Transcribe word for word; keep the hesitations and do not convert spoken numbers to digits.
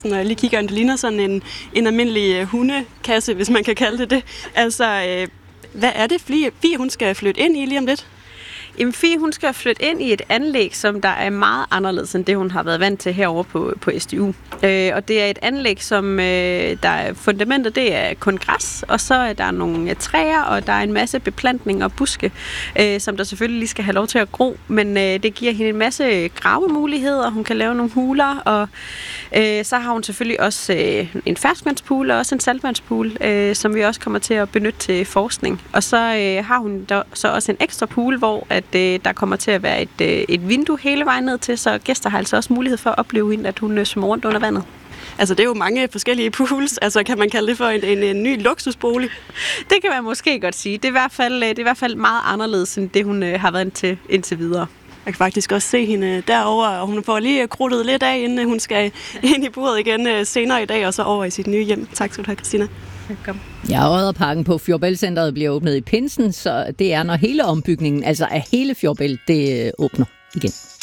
Når jeg lige kigger, det ligner sådan en, en almindelig hundekasse, hvis man kan kalde det det. Altså, øh, hvad er det, Fie, hun skal flytte ind i lige om lidt? Jamen, Fie, hun skal flytte ind i et anlæg, som der er meget anderledes end det, hun har været vant til herovre på, på S D U. Øh, og det er et anlæg, som øh, der er fundamentet, det er kun græs, og så er der nogle træer, og der er en masse beplantning og buske, øh, som der selvfølgelig lige skal have lov til at gro. Men øh, det giver hende en masse gravemuligheder, hun kan lave nogle huler, og øh, så har hun selvfølgelig også øh, en ferskvandspool og også en saltvandspool, øh, som vi også kommer til at benytte til forskning. Og så øh, har hun der, så også en ekstra pool, hvor at øh, der kommer til at være et, øh, et vindue hele vejen ned til, så gæster har altså også mulighed for at opleve hende, at hun øh, svømmer rundt under vandet. Altså, det er jo mange forskellige pools. Altså, kan man kalde det for en, en, en ny luksusbolig? Det kan man måske godt sige. Det er i hvert fald, det er i hvert fald meget anderledes, end det, hun øh, har været til indtil videre. Jeg kan faktisk også se hende derover, og hun får lige krudtet lidt af, inden hun skal ind i buret igen senere i dag, og så over i sit nye hjem. Tak skal du have, Christina. Velkommen. Ja, Odderparken på Fjordbæltcenteret bliver åbnet i pinsen, så det er, når hele ombygningen, altså af hele Fjordbælt, det åbner igen.